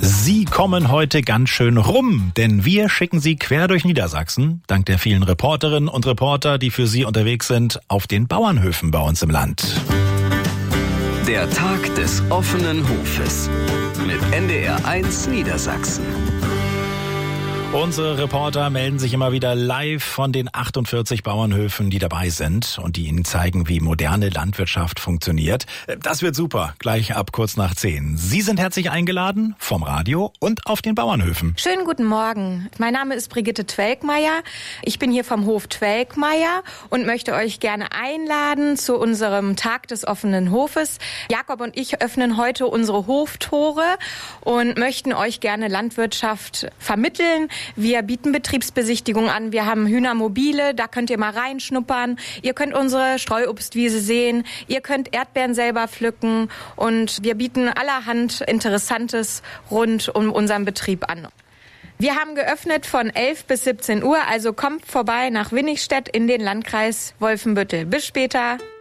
Sie kommen heute ganz schön rum, denn wir schicken Sie quer durch Niedersachsen, dank der vielen Reporterinnen und Reporter, die für Sie unterwegs sind, auf den Bauernhöfen bei uns im Land. Der Tag des offenen Hofes mit NDR1 Niedersachsen. Unsere Reporter melden sich immer wieder live von den 48 Bauernhöfen, die dabei sind und die Ihnen zeigen, wie moderne Landwirtschaft funktioniert. Das wird super, gleich ab kurz nach 10. Sie sind herzlich eingeladen vom Radio und auf den Bauernhöfen. Schönen guten Morgen. Mein Name ist Brigitte Twelkmeier. Ich bin hier vom Hof Twelkmeier und möchte euch gerne einladen zu unserem Tag des offenen Hofes. Jakob und ich öffnen heute unsere Hoftore und möchten euch gerne Landwirtschaft vermitteln. Wir bieten Betriebsbesichtigungen an. Wir haben Hühnermobile, da könnt ihr mal reinschnuppern. Ihr könnt unsere Streuobstwiese sehen. Ihr könnt Erdbeeren selber pflücken. Und wir bieten allerhand Interessantes rund um unseren Betrieb an. Wir haben geöffnet von 11 bis 17 Uhr, also kommt vorbei nach Winnigstedt in den Landkreis Wolfenbüttel. Bis später.